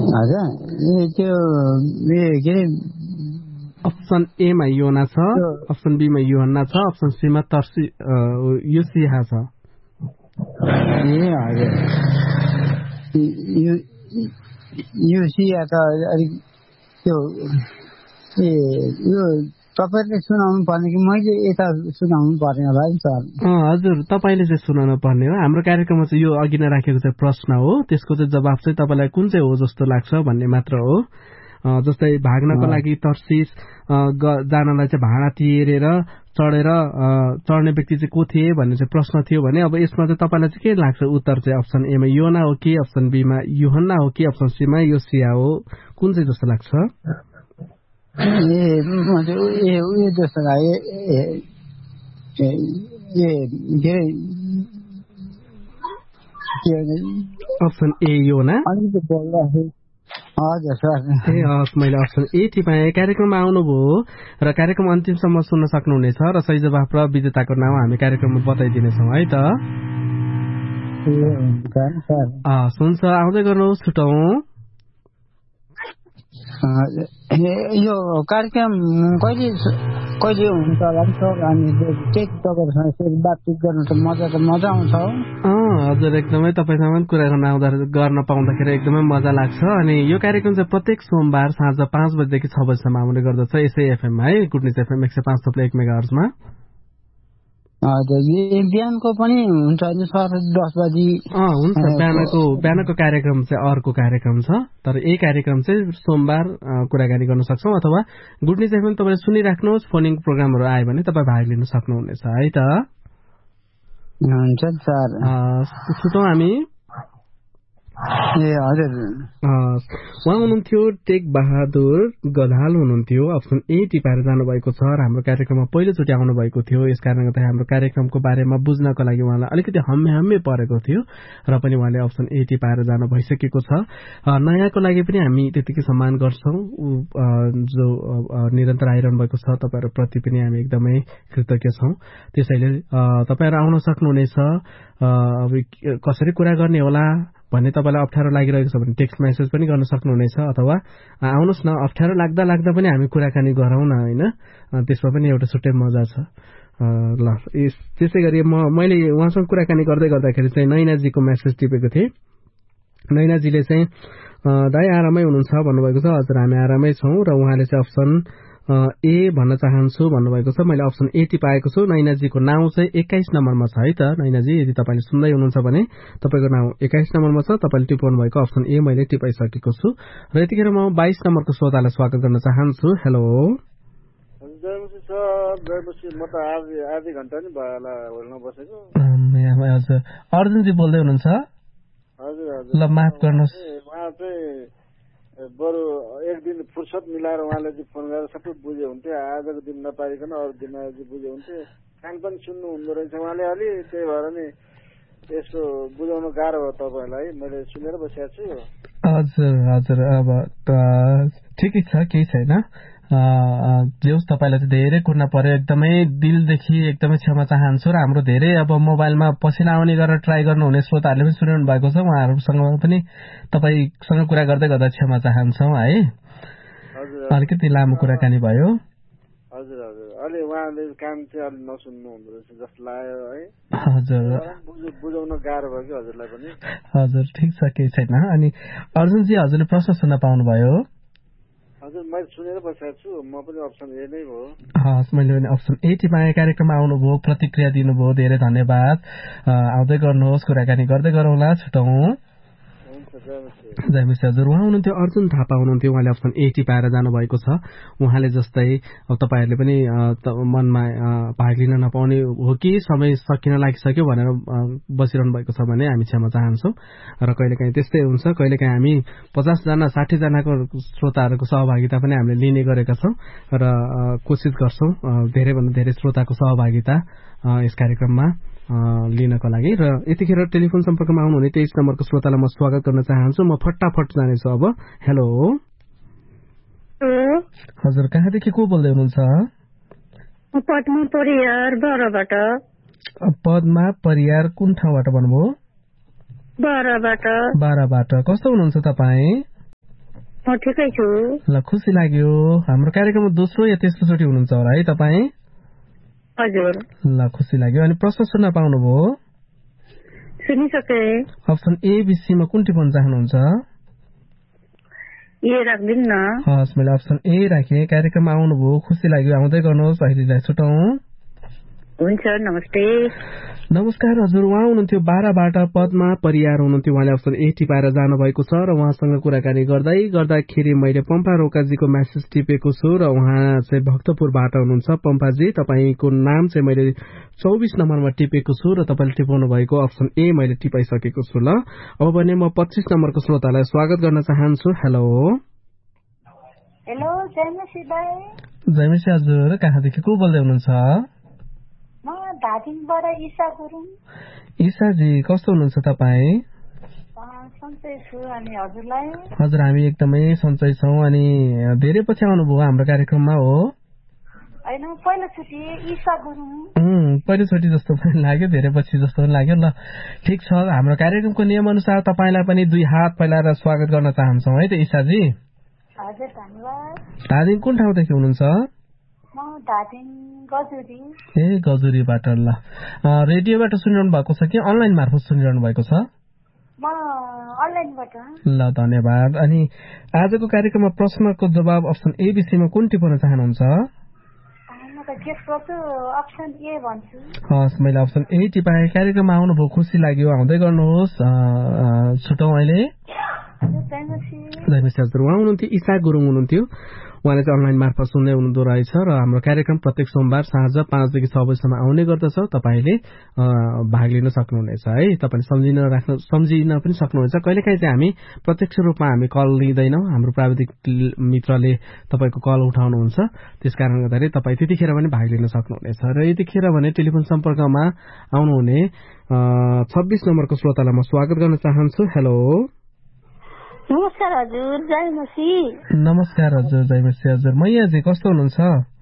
हजुर त्यो के अरे अप्सन ए मा योना छ, अप्सन बी मा योहन्ना छ, अप्सन सी मा तर्सी योसिहा छ। हजुर योसिहा त अलिक त्यो यो तपाईले सुनाउनु पर्ने कि मैले यता सुनाउनु पर्ने होला नि सर? हजुर तपाईले चाहिँ सुनाउनु पर्ने हो। हाम्रो कार्यक्रममा चाहिँ यो अघि नै राखेको चाहिँ प्रश्न हो, त्यसको चाहिँ जवाफ चाहिँ तपाईलाई कुन चाहिँ हो जस्तो लाग्छ भन्ने मात्र हो। जस्तै भाग्नको लागि तर्सिस जानलाई चाहिँ भाडा तिरेर चढ्ने व्यक्ति चाहिँ को थिए भन्ने चाहिँ प्रश्न थियो भने अब यसमा चाहिँ तपाईलाई चाहिँ के लाग्छ उत्तर चाहिँ अप्सन ए मा योना हो कि अप्सन बी मा युहन्ना हो कि अप्सन सी मा योसिया हो, कुन चाहिँ जस्तो लाग्छ? जस्तो लाग्यो अप्सन ए योना। हजुर सर। हस्, मैले अप्सन ए टिपाएँ। कार्यक्रममा आउनुभयो र कार्यक्रम अन्तिमसम्म सुन्न सक्नुहुनेछ र सही जवाफ र विजेताको नाम हामी कार्यक्रममा बताइदिनेछौँ है त। हुन्छ, आउँदै गर्नुहोस्, छुटौँ। यो कार्यक्रम कहिले हुन्छ होला नि सर? अनि त्यही तपाईँहरूसँग बातचित गर्न त मजा आउँछ। हजुर, एकदमै तपाईँसँग कुरा गर्न पाउँदाखेरि एकदमै मजा लाग्छ। अनि यो कार्यक्रम चाहिँ प्रत्येक सोमबार साँझ 5 बजेदेखि 6 बजीसम्म आउने गर्दछ यसै एफएम है, गुडनिस एफएम 105.1 मेगाहर्जमा। हजुर, बिहानको पनि हुन्छ नि सर 10 बजी? हुन्छ, बिहानको कार्यक्रम चाहिँ अर्को कार्यक्रम छ, तर यही कार्यक्रम चाहिँ सोमबार कुराकानी गर्न सक्छौँ। अथवा गुडनिस एफएम तपाईँले सुनिराख्नुहोस्, फोनिङ प्रोग्रामहरू आयो भने तपाईँ भाग लिन सक्नुहुनेछ है त। हुन्छ सर। छुटौँ हामी। हजुर, उहाँ हुनुहुन्थ्यो टेक बहादुर गधाल हुनुहुन्थ्यो। अप्सन ए टिपाएर जानुभएको छ र हाम्रो कार्यक्रममा पहिलोचोटि आउनुभएको थियो। यस कारणले गर्दा हाम्रो कार्यक्रमको बारेमा बुझ्नको लागि उहाँलाई अलिकति हम्मे परेको थियो र पनि उहाँले अप्सन ए टिपाएर जानु भइसकेको छ। नयाँको लागि पनि हामी त्यतिकै सम्मान गर्छौँ, जो निरन्तर आइरहनु भएको छ। तपाईँहरूप्रति पनि हामी एकदमै कृतज्ञ छौँ। त्यसैले तपाईँहरू आउन सक्नुहुनेछ। अब कसरी कुरा गर्ने होला भन्ने तपाईँलाई अप्ठ्यारो लागिरहेको छ भने टेक्स्ट मेसेज पनि गर्न सक्नुहुनेछ, अथवा आउनुहोस् न, अप्ठ्यारो लाग्दा पनि हामी कुराकानी गरौँ न होइन, त्यसमा पनि एउटा छुट्टै मजा छ। ल, त्यसै गरी मैले उहाँसँग कुराकानी गर्दाखेरि चाहिँ नैनाजीको मेसेज टिपेको थिएँ। नैनाजीले चाहिँ दाइ आरामै हुनुहुन्छ भन्नुभएको छ। हजुर, हामी आरामै छौँ र उहाँले चाहिँ अप्सन ए भन्न चाहन्छु भन्नुभएको छ। मैले अप्सन ए टिपाएको छु। नैनाजीको नाउँ चाहिँ 21 नम्बरमा छ है त। नैनाजी, यदि तपाईँले सुन्दै हुनुहुन्छ भने तपाईँको नाउँ 21 नम्बरमा छ। तपाईँले टिपाउनु भएको अप्सन ए मैले टिपाइसकेको छु र यतिखेर म 22 नम्बरको श्रोतालाई स्वागत गर्न चाहन्छु। हेलो म त आधी घण्टा नि भयो होला होल्न बसेको। हजुर, अर्जुनजी बोल्दै हुनुहुन्छ? हजुर, ल माफ गर्नुहोस्। उहाँ चाहिँ बरु एक दिन फुर्सद मिलाएर उहाँले चाहिँ फोन गरेर सबै बुझे हुन्थ्यो। आजको दिन नपाइकन अरू दिन बुझे हुन्थ्यो। कान पनि सुन्नु हुँदो रहेछ उहाँले अलि, त्यही भएर नि यसको बुझाउनु गाह्रो हो तपाईँलाई। मैले सुनेर बसेको छु। हजुर, अब ठिकै छ, केही छैन। जे होस्, तपाईँलाई चाहिँ धेरै कुर्न पर्यो। एकदमै दिलदेखि एकदमै क्षमा चाहन्छु र हाम्रो धेरै अब मोबाइलमा पसिना आउने गरेर ट्राई गर्नुहुने श्रोताहरूले पनि सुनिरहनु भएको छ। उहाँहरूसँग पनि तपाईँसँग कुरा गर्दै गर्दा क्षमा चाहन्छौँ है। अलिकति लामो कुराकानी भयो। हजुर, अलि उहाँले काम चाहिँ अलि नसुन्नु हुँदो रहेछ जस्तो लाग्यो है। हजुर, बुझाउन गाह्रो भयो कि हजुरलाई पनि। हजुर, ठिक छ, केही छैन। अनि अर्जुनजी, हजुरले प्रश्न सुन्न पाउनुभयो? हजुर, मैले सुनेर बसेको छु। म पनि अप्सन ए नै हो। हस्, मैले पनि अप्सन ए टिपाएँ। कार्यक्रममा आउनुभयो, प्रतिक्रिया दिनुभयो, धेरै धन्यवाद। आउँदै गर्नुहोस्, कुराकानी गर्दै गरौँला। छुटौँ। जयमसी। हजुर, उहाँ हुनुहुन्थ्यो अर्जुन थापा हुनुहुन्थ्यो। उहाँले अप्सन ए टिपाएर जानुभएको छ। उहाँले जस्तै अब तपाईँहरूले पनि मनमा भाग लिन नपाउने हो कि समय सकिन लागिसक्यो भनेर बसिरहनु भएको छ भने हामी क्षमा चाहन्छौँ। र कहिलेकाहीँ त्यस्तै हुन्छ, कहिलेकाहीँ हामी 50जना 60जनाको श्रोताहरूको सहभागिता पनि हामीले लिने गरेका छौँ र कोसिस गर्छौँ धेरैभन्दा धेरै श्रोताको सहभागिता यस कार्यक्रममा लिनको लागि। र यतिखेर टेलिफोन सम्पर्कमा आउनुहुने 23 नम्बरको श्रोतालाई म स्वागत गर्न चाहन्छु। म फटाफट जानेछु अब। हेलो हजुर, कहाँदेखि को बोल्दै हुनुहुन्छ? पद्मा परियार बाह्रबाट। पद्मा परियार, कुन ठाउँबाट भन्नुभयो? बाह्रबाट। कस्तो हुनुहुन्छ तपाईँ? म ठिकै छु। ल खुसी लाग्यो। हाम्रो कार्यक्रममा दोस्रो या तेस्रो चोटि हुनुहुन्छ होला है तपाईँ? हजुर। ल खुसी लाग्यो। अनि प्रश्न सुन्न पाउनुभयो? सुनिसके। अप्सन एबिसीमा कुन टिप्न चाहनुहुन्छ? ए राख्दिन न। हस्, मैले अप्सन ए राखेँ। कार्यक्रममा आउनुभयो, खुसी लाग्यो। आउँदै गर्नुहोस्, अहिलेलाई छुटाउँ। हुन्छ, नमस्ते। नमस्कार हजुर। उहाँ हुनुहुन्थ्यो बाराबाट पद्मा परियार हुनुहुन्थ्यो। उहाँले अप्सन ए टिपाएर जानुभएको छ र उहाँसँग कुराकानी गर्दै गर्दाखेरि मैले पम्पा रोकाजीको म्यासेज टिपेको छु र उहाँ चाहिँ भक्तपुरबाट हुनुहुन्छ। पम्पाजी, तपाईँको नाम चाहिँ मैले 24 नम्बरमा टिपेको छु र तपाईँले टिपाउनु भएको अप्सन ए मैले टिपाइसकेको छु। ल अब भने म 25 नम्बरको श्रोतालाई स्वागत गर्न चाहन्छु। हेलो। हेलो, जयमसी दाइ। जयमसी हजुर, कहाँदेखि को बोल्दै हुनुहुन्छ? म धादिङबाट ईशा गुरुङ। ईशाजी, कस्तो हुनुहुन्छ तपाईँ? सन्चै छु। अनि हजुरलाई? हजुर, हामी एकदमै सन्चै छौँ। अनि धेरै पछि आउनुभयो हाम्रो कार्यक्रममा हो? होइन, पहिलोचोटि ईशा गुरुङ। पहिलोचोटि जस्तो पनि लाग्यो, धेरै पछि जस्तो पनि लाग्यो। ल ठिक छ, हाम्रो कार्यक्रमको नियम अनुसार तपाईँलाई पनि 2 हात फैलाएर स्वागत गर्न चाहन्छौँ है त ईशाजी। हजुर, धन्यवाद। धादिङ कुन ठाउँदेखि हुनुहुन्छ? म धादिङ गजुरी। ए गजुरीबाट। ल रेडियोबाट सुनिरहनु भएको छ कि अनलाइन मार्फत सुनिरहनु भएको छ? म अनलाइनबाट। ल धन्यवाद। अनि आजको कार्यक्रममा प्रश्नको जवाब अप्सन एबिसीमा कुन टिप्न चाहनुहुन्छ? म त गेस गर्छु, अप्सन ए भन्छु। हस्, मैले अप्सन ए टिपाएँ। कार्यक्रममा आउनुभयो, खुसी लाग्यो। आउँदै गर्नुहोस्, छुटौँ अहिले। जयमसी हजुर। उहाँ हुनुहुन्थ्यो ईशा गुरुङ हुनुहुन्थ्यो। उहाँले चाहिँ अनलाइन मार्फत सुन्दै हुनुहुँदो रहेछ र हाम्रो कार्यक्रम प्रत्येक सोमबार साँझ 5 देखि 6 बजीसम्म आउने गर्दछ। तपाईँले भाग लिन सक्नुहुनेछ है। तपाईँले सम्झिन पनि सक्नुहुन्छ। कहिलेकाहीँ चाहिँ हामी प्रत्यक्ष रूपमा हामी कल लिँदैनौँ, हाम्रो प्राविधिक मित्रले तपाईँको कल उठाउनुहुन्छ। त्यसकारण गर्दाखेरि तपाईँ त्यतिखेर पनि भाग लिन सक्नुहुनेछ। र यतिखेर भने टेलिफोन सम्पर्कमा आउनुहुने 26 नम्बरको श्रोतालाई म स्वागत गर्न चाहन्छु। हेलो। नमस्कार हजुर, जयमसी। नमस्कार हजुर, जयमसी हजुर। मैयाजी, कस्तो हुनुहुन्छ?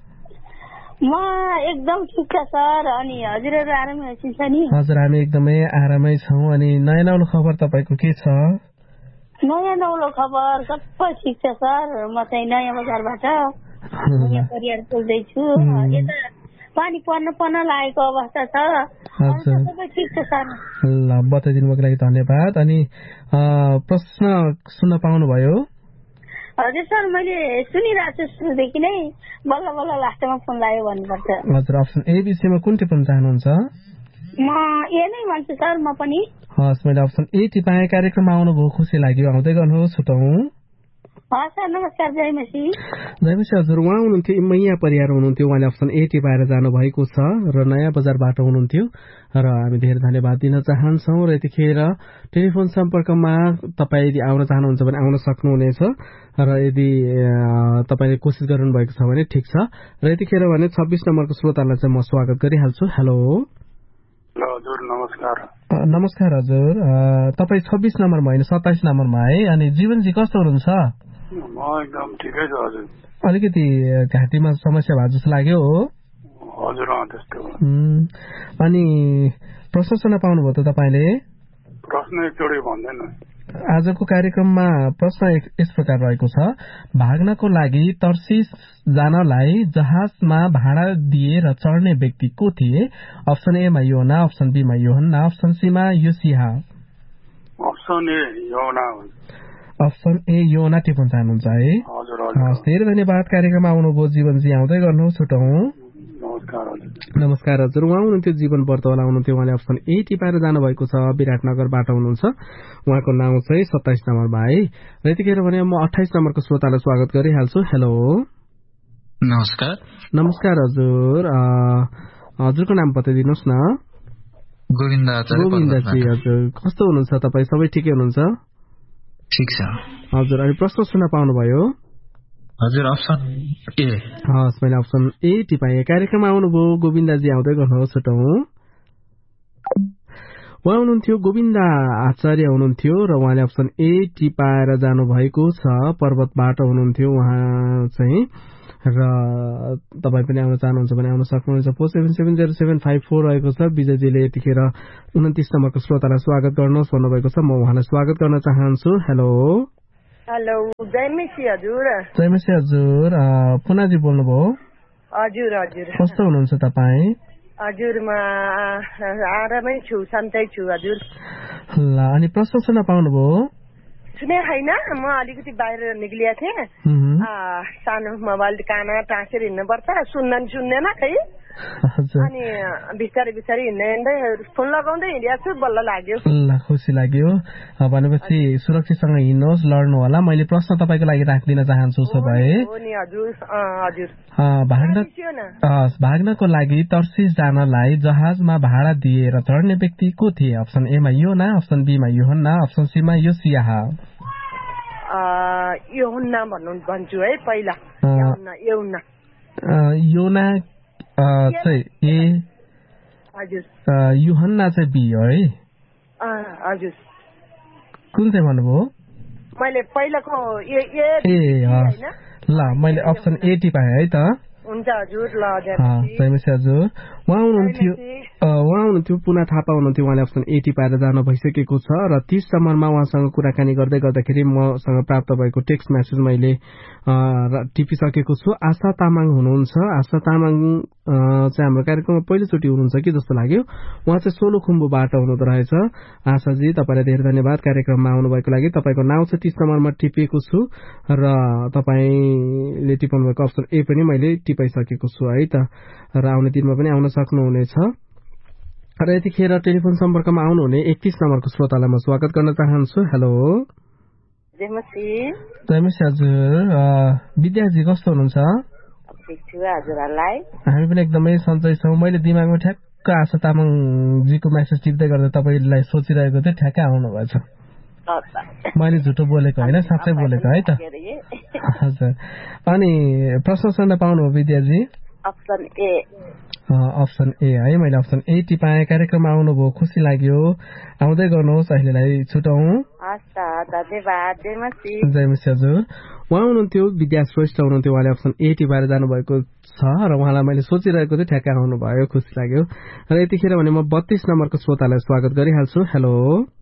म एकदम ठिक छ सर। अनि हजुरहरू आरामै हुनुहुन्छ नि? हजुर, हामी एकदमै आरामै छौँ। अनि नयाँ नौलो खबर तपाईँको के छ? नयाँ नौलो खबर सबै ठिक छ सर। म चाहिँ नयाँ बजारबाट परियार बोल्दैछु। यता पानी पर्न लागेको अवस्था छ। सबै ठिक छ सर। ल बताइदिनु भएको लागि धन्यवाद। अनि प्रश्न सुन्न पाउनुभयो? हजुर सर, मैले सुनिरहेको छु सुरुदेखि नै। बल्ल बल्ल लास्टमा फोन लाग्यो भन्नुपर्छ। हजुर, अप्सन एबिसीमा कुन टिप्न चाहनुहुन्छ? म ए नै भन्छु सर, म पनि। हस्, मैले अप्सन ए टिपाएँ। कार्यक्रममा आउनुभयो, खुसी लाग्यो। आउँदै गर्नुहोस्, छुटाउँ। सर नमस्कार। जयमसी। जयमसी हजुर। उहाँ हुनुहुन्थ्यो मैया परियार हुनुहुन्थ्यो। उहाँले अप्सन ए टिपाएर जानुभएको छ र नयाँ बजारबाट हुनुहुन्थ्यो र हामी धेरै धन्यवाद दिन चाहन्छौँ। र यतिखेर टेलिफोन सम्पर्कमा तपाईँ यदि आउन चाहनुहुन्छ भने आउन सक्नुहुनेछ र यदि तपाईँले कोसिस गर्नुभएको छ भने ठिक छ। र यतिखेर भने 26 नम्बरको श्रोतालाई चाहिँ म स्वागत गरिहाल्छु। हेलो। हजुर, नमस्कार। नमस्कार हजुर। तपाईँ 26 नम्बरमा होइन 27 नम्बरमा है। अनि जीवनजी कस्तो हुनुहुन्छ? म एकदम ठिकै छु हजुर। अलिकति घाँटीमा समस्या भएको जस्तो लाग्यो हो? हजुर, त्यस्तो। अनि प्रश्न सुन्न पाउनुभयो त तपाईँले? प्रश्न एकचोटि भन्दैन। आजको कार्यक्रममा प्रश्न यस प्रकार रहेको छ। भाग्नको लागि तर्सिस जानलाई जहाजमा भाडा दिए र चढ्ने व्यक्ति को थिए? अप्सन ए मा योना, अप्सन बी मा योहन्ना, अप्सन सी मा योसिहा। अप्सन ए योना। अप्सन ए योना टिप्न चाहनुहुन्छ है? हजुर। धेरै धन्यवाद। कार्यक्रममा आउनुभयो जीवनजी। आउँदै गर्नुहोस्, छुटाउँ। नमस्कार हजुर। उहाँ हुनुहुन्थ्यो जीवन बर्तवाला हुनुहुन्थ्यो। उहाँले अप्सन ए टिपाएर जानुभएको छ। विराटनगरबाट हुनुहुन्छ। उहाँको नाउँ चाहिँ 27 नम्बरमा है। र यतिखेर भने म 28 नम्बरको श्रोतालाई स्वागत गरिहाल्छु। हेलो। नमस्कार। नमस्कार हजुर। हजुरको नाम बताइदिनुहोस् न। गोविन्दाजी हजुर। कस्तो हुनुहुन्छ तपाईँ? सबै ठिकै हुनुहुन्छ? ठिक छ हजुर। अनि प्रश्न सुन्न पाउनुभयो? हजुर, अप्सन ए। हस्, मैले अप्सन ए टिपाएँ। कार्यक्रममा आउनुभयो गोविन्दाजी। आउँदै गर्नुहोस्, छुटाउँ। उहाँ हुनुहुन्थ्यो गोविन्दा आचार्य हुनुहुन्थ्यो र उहाँले अप्सन ए टिपाएर जानुभएको छ। पर्वतबाट हुनुहुन्थ्यो उहाँ चाहिँ। र तपाईँ पनि आउन चाहनुहुन्छ भने आउन सक्नुहुन्छ। 477075 रहेको छ। विजयजीले यतिखेर 29 नम्बरको श्रोतालाई स्वागत गर्नुहोस् भन्नुभएको छ। म उहाँलाई स्वागत गर्न चाहन्छु। हेलो। हेलो जयमेसी हजुर पुनाजी बोल्नुभयो हजुर हजुर कस्तो हुनुहुन्छ तपाईँ हजुर म आरामै छु सन्तै छु हजुर ल अनि प्रश्न सुन्न पाउनुभयो सुने छैन म अलिकति बाहिर निक्लिएको थिएँ सानो मोबाइल कानमा टाँसेर हिँड्नुपर्छ सुन्दैन खै अनि बिस्तारै हिँड्दै फोन लगाउँदै हिँडेको छु बल्ल लाग्यो ल खुसी लाग्यो भनेपछि सुरक्षितसँग हिँड्नुहोस् लड्नु होला मैले प्रश्न तपाईँको लागि राखिदिन चाहन्छु उसो भए भाग्नको लागि तर्सिस जानलाई जहाजमा भाडा दिएर चढ्ने व्यक्ति को थिए अप्सन ए मा योना अप्सन बी मा योहन्ना अप्सन सी मा योसियाहा योहन्ना भन्छु है पहिला योना चाहिँ ए युहन्ना चाहिँ बी हो है हजुर कुन चाहिँ भन्नुभयो मैले पहिलाको ल मैले अप्सन ए टिपाएँ है त हुन्छ हजुर ल हजुर उहाँ हुनुहुन्थ्यो पुना थापा हुनुहुन्थ्यो उहाँले अप्सन 80 पाएर जान भइसकेको छ र 30 नम्बरमा उहाँसँग कुराकानी गर्दै गर्दाखेरि मसँग प्राप्त भएको टेक्स्ट म्यासेज मैले टिपिसकेको छु आशा तामाङ हुनुहुन्छ आशा तामाङ चाहिँ हाम्रो कार्यक्रममा पहिलोचोटि हुनुहुन्छ कि जस्तो लाग्यो उहाँ चाहिँ सोलुखुम्बुबाट हुनुहुँदो रहेछ आशाजी तपाईलाई धेरै धन्यवाद कार्यक्रममा आउनुभएको लागि तपाईको नाउँ चाहिँ 30 नम्बरमा टिपेको छु र तपाईले टिप्नु भएको अप्सन ए पनि मैले टिपाइसकेको छु है त र आउने दिनमा पनि आउन सक्नुहुनेछ र यतिखेर टेलिफोन सम्पर्कमा आउनुहुने 31 नम्बरको श्रोतालाई म स्वागत गर्न चाहन्छु हेलो जयमसी हजुर विद्याजी कस्तो हुनुहुन्छ हामी पनि एकदमै सन्चै छौँ मैले दिमागमा ठ्याक्क आशा तामाङजीको म्यासेज टिप्दै गर्दा तपाईँलाई सोचिरहेको थिएँ ठ्याक्कै आउनु भएछ मैले झुटो बोलेको होइन साँच्चै बोलेको है त हजुर अनि प्रश्न सुन्न पाउनुभयो विद्याजी अप्सन ए है मैले अप्सन ए टिपाएँ कार्यक्रममा आउनुभयो खुसी लाग्यो आउँदै गर्नुहोस् अहिलेलाई छुटाउँ जयमसी हजुर उहाँ हुनुहुन्थ्यो विद्या श्रेष्ठ हुनुहुन्थ्यो उहाँले अप्सन ए टिपाएर जानुभएको छ र उहाँलाई मैले सोचिरहेको थिएँ ठ्याक्कै आउनुभयो खुसी लाग्यो र यतिखेर भने म 32 नम्बरको श्रोतालाई स्वागत गरिहाल्छु हेलो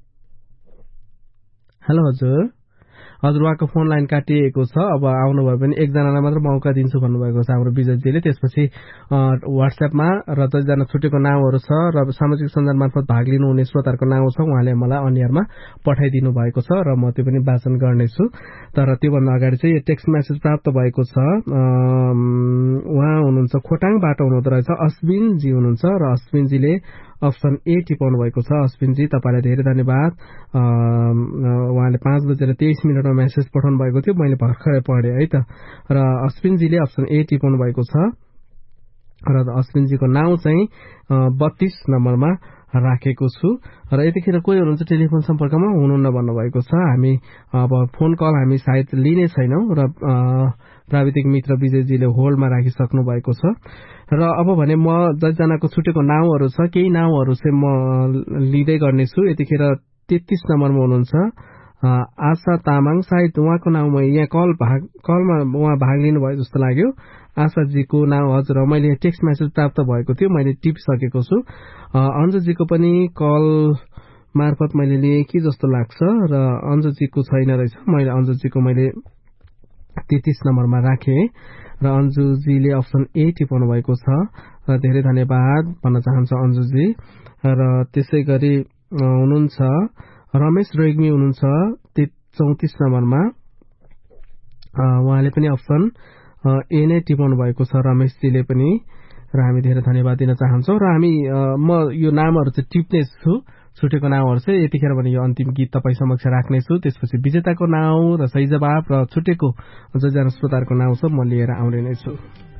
हजुर उहाँको फोन लाइन काटिएको छ अब आउनुभयो भने एकजनालाई मात्र मौका दिन्छु भन्नुभएको छ हाम्रो विजयजीले त्यसपछि व्हाट्सएपमा र 10 जना छुटेको नाउँहरू छ र सामाजिक सञ्जाल मार्फत भाग लिनुहुने श्रोताहरूको नाउँ छ उहाँले मलाई अनियरमा पठाइदिनु भएको छ र म त्यो पनि वाचन गर्नेछु तर त्योभन्दा अगाडि चाहिँ यो टेक्स्ट मेसेज प्राप्त भएको छ उहाँ हुनुहुन्छ खोटाङबाट हुनुहुँदो रहेछ अश्विनजी हुनुहुन्छ र अश्विनजीले अप्सन ए टिपाउनु भएको छ अश्विनजी तपाईलाई धेरै धन्यवाद उहाँले 5:23 मेसेज पठाउनु भएको थियो मैले भर्खरै पढेँ है त र अश्विनजीले अप्सन ए टिपाउनु भएको छ र अश्विनजीको नाउँ चाहिँ 32 नम्बरमा राखेको छु र यतिखेर कोही हुनुहुन्छ टेलिफोन सम्पर्कमा हुनुहुन्न भन्नुभएको छ हामी अब फोन कल हामी सायद लिने छैनौं र प्राविधिक मित्र विजयजीले होल्डमा राखिसक्नु भएको छ र अब भने म 10 जनाको छुटेको नाउँहरू छ केही नाउँहरू चाहिँ म लिँदै गर्नेछु यतिखेर 33 नम्बरमा हुनुहुन्छ आशा तामाङ सायद उहाँको नाउँमा यहाँ कलमा उहाँ भाग लिनुभयो जस्तो लाग्यो आशाजीको नाउँ हजुर मैले टेक्स्ट मेसेज प्राप्त भएको थियो मैले टिपिसकेको छु अन्जुजीको पनि कल मार्फत मैले लिएँ कि जस्तो लाग्छ र अन्जुजीको छैन रहेछ मैले अन्जुजीको 33 नम्बरमा राखेँ र अन्जुजीले अप्सन ए टिपाउनु भएको छ र धेरै धन्यवाद भन्न चाहन्छु अन्जुजी र त्यसै गरी हुनुहुन्छ रमेश रेग्मी हुनुहुन्छ 34 नम्बरमा उहाँले पनि अप्सन ए नै टिपाउनु भएको छ रमेशजीले पनि र हामी धेरै धन्यवाद दिन चाहन्छौँ र हामी म यो नामहरू चाहिँ टिप्ने छु छुटेको नाउँहरू चाहिँ यतिखेर भने यो अन्तिम गीत तपाईँ समक्ष राख्नेछु त्यसपछि विजेताको नाउँ र सही जवाब र छुटेको 10 जना श्रोताहरूको नाउँ सब म लिएर आउने नै छु